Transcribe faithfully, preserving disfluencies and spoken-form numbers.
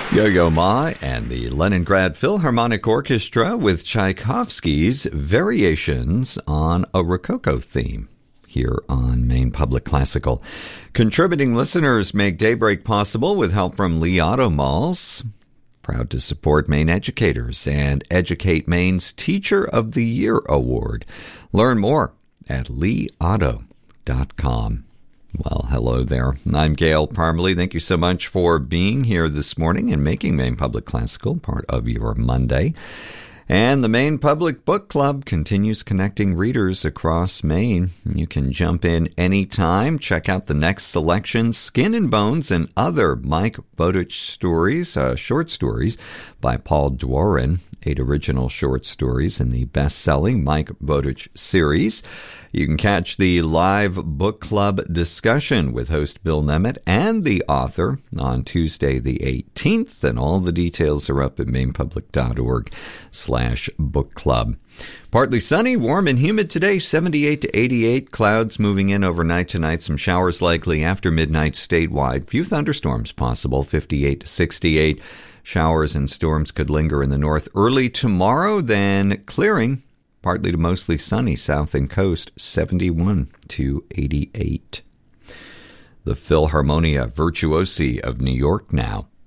Yo-Yo Ma and the Leningrad Philharmonic Orchestra with Tchaikovsky's Variations on a Rococo theme here on Maine Public Classical. Contributing listeners make Daybreak possible with help from Lee Auto Malls. Proud to support Maine educators and Educate Maine's Teacher of the Year Award. Learn more at lee auto dot com. Well, hello there. I'm Gail Parmalee. Thank you so much for being here this morning and making Maine Public Classical part of your Monday. And the Maine Public Book Club continues connecting readers across Maine. You can jump in anytime. Check out the next selection, Skin and Bones and Other Mike Bowditch Stories, uh, short stories by Paul Dworin. Eight original short stories in the best-selling Mike Bowditch series. You can catch the live book club discussion with host Bill Nemeth and the author on Tuesday the eighteenth, and all the details are up at mainpublic.org slash book club. Partly sunny, warm and humid today, seventy-eight to eighty-eight. Clouds moving in overnight tonight. Some showers likely after midnight statewide. Few thunderstorms possible, fifty-eight to sixty-eight. Showers and storms could linger in the north early tomorrow, then clearing. Partly to mostly sunny south and coast, seventy-one to eighty-eight. The Philharmonia Virtuosi of New York now.